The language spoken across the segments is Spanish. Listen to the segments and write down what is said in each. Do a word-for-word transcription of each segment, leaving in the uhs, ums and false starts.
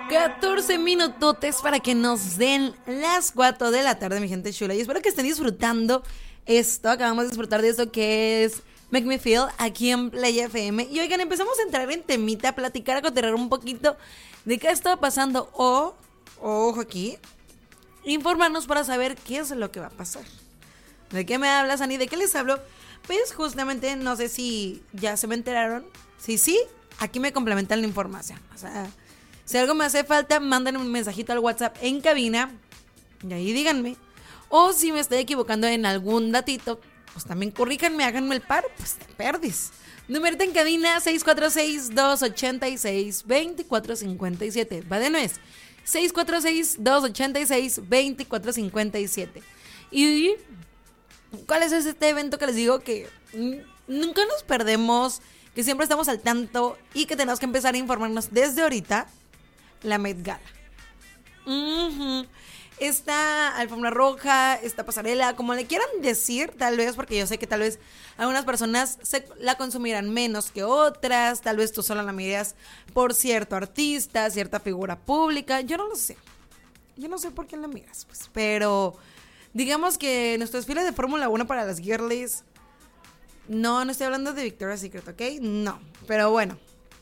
catorce minutotes para que nos den las cuatro de la tarde, mi gente chula. Y espero que estén disfrutando esto. Acabamos de disfrutar de eso que es Make Me Feel aquí en Play F M. Y oigan, empezamos a entrar en temita, a platicar, a cotorrear un poquito de qué está pasando. O, ojo aquí, informarnos para saber qué es lo que va a pasar. ¿De qué me hablas, Ani? ¿De qué les hablo? Pues justamente, no sé si ya se me enteraron. Si sí, aquí me complementan la información. O sea, si algo me hace falta, mándenme un mensajito al WhatsApp en cabina y ahí díganme. O si me estoy equivocando en algún datito, pues también corríjanme, háganme el paro, pues te perdis. Número en cabina seis cuatro seis, dos ocho seis, dos cuatro cinco siete. Va de nuez. seis cuatro seis, dos ocho seis, dos cuatro cinco siete. Y ¿cuál es este evento que les digo que nunca nos perdemos, que siempre estamos al tanto y que tenemos que empezar a informarnos desde ahorita? La Met Gala. Uh-huh. Esta alfombra roja, esta pasarela, como le quieran decir, tal vez, porque yo sé que tal vez algunas personas se la consumirán menos que otras, tal vez tú solo la miras por cierto artista, cierta figura pública, yo no lo sé. Yo no sé por quién la miras, pues, pero digamos que nuestro desfile de Fórmula uno para las girlies, no, no estoy hablando de Victoria's Secret, ¿ok? No, pero bueno.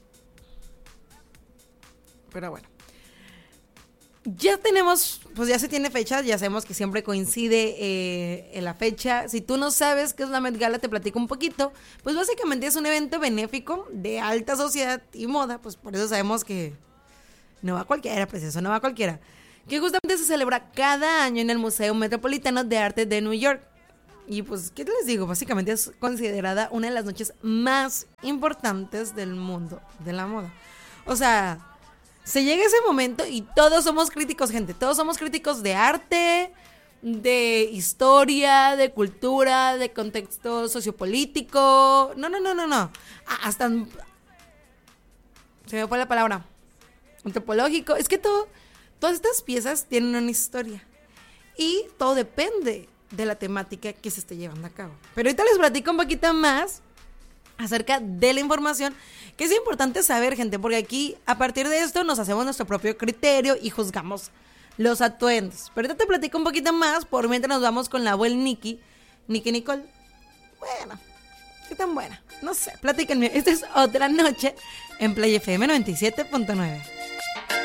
Pero bueno. Ya tenemos, pues ya se tiene fecha, ya sabemos que siempre coincide eh, en la fecha. Si tú no sabes qué es la Met Gala, te platico un poquito. Pues básicamente es un evento benéfico de alta sociedad y moda, pues por eso sabemos que no va cualquiera, pues eso no va cualquiera. Que justamente se celebra cada año en el Museo Metropolitano de Arte de New York. Y pues, ¿qué les digo? Básicamente es considerada una de las noches más importantes del mundo de la moda. O sea, se llega ese momento y todos somos críticos, gente. Todos somos críticos de arte, de historia, de cultura, de contexto sociopolítico. No, no, no, no, no. Hasta, se me fue la palabra, antropológico. Es que todo, todas estas piezas tienen una historia. Y todo depende de la temática que se esté llevando a cabo. Pero ahorita les platico un poquito más acerca de la información, que es importante saber, gente, porque aquí a partir de esto nos hacemos nuestro propio criterio y juzgamos los atuendos. Pero ahorita te platico un poquito más por mientras nos vamos con la abuela Nikki, Nikki Nicole. Bueno, qué tan buena, no sé, platíquenme. Esta es otra noche en Play F M noventa y siete punto nueve.